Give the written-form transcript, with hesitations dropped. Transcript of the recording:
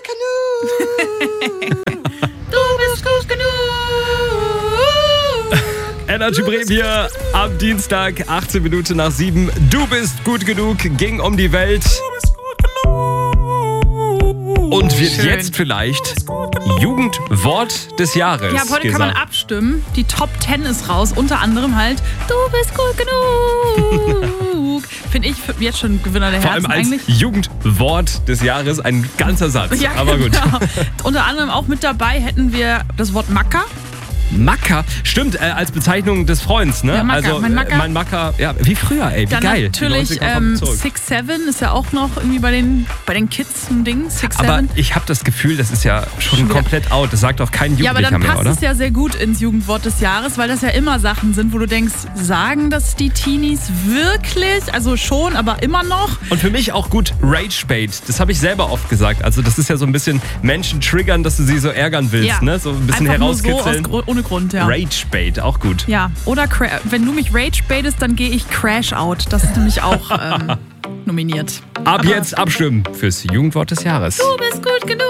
genug. Du bist gut genug. Energy Bremen hier am Dienstag, 18 Minuten nach 7. Du bist gut genug, ging um die Welt. Und wird jetzt vielleicht Jugendwort des Jahres. Ja, heute kann man abstimmen. Die Top 10 ist raus. Unter anderem halt, du bist gut genug. Finde ich jetzt schon Gewinner der Herzen Vor allem eigentlich. als Jugendwort des Jahres ein ganzer Satz. Ja, aber gut. Genau. Unter anderem auch mit dabei hätten wir das Wort Macker. Macker, stimmt, als Bezeichnung des Freunds, ne? Ja, Macker, also mein Macker. Mein Macker, ja, wie früher, ey, wie Dann geil. natürlich Die 90er kommen zurück. 6'7 ist ja auch noch irgendwie bei den Kids ein Ding. 6'7. Aber ich habe das Gefühl, das ist ja schon komplett out. Das sagt auch kein Ja, aber Jugendlicher dann mehr, passt oder? es ja sehr gut ins Jugendwort des Jahres, weil das ja immer Sachen sind, wo du denkst, sagen das die Teenies wirklich? Also schon, aber immer noch. Und für mich auch gut Rage-Bait. Das habe ich selber oft gesagt. Also das ist ja so ein bisschen Menschen triggern, dass du sie so ärgern willst, Ja. ne? So ein bisschen Einfach nur herauskitzeln. so ohne Grund, ja. Rage-Bait, auch gut. Ja, oder wenn du mich Rage-baitest, dann gehe ich Crash-out. Das ist nämlich auch nominiert. Ab jetzt abstimmen fürs Jugendwort des Jahres. Du bist gut genug.